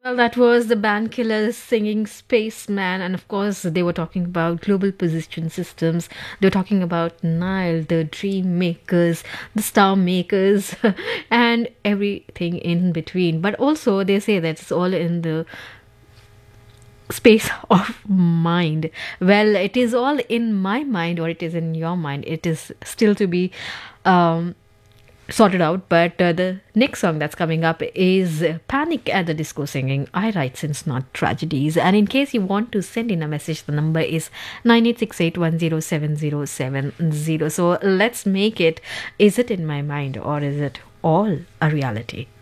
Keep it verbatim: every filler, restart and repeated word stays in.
Well, that was the band Killers singing Spaceman, and of course, they were talking about global position systems. They were talking about Nile, the dream makers, the star makers, and everything in between. But also, they say that it's all in the space of mind. Well, it is all in my mind, or it is in your mind. It is still to be um, sorted out. But uh, the next song that's coming up is Panic at the Disco singing I Write Sins Not Tragedies. And in case you want to send in a message, the number is nine eight six eight one zero seven zero seven zero. So let's make it, is it in my mind or is it all a reality?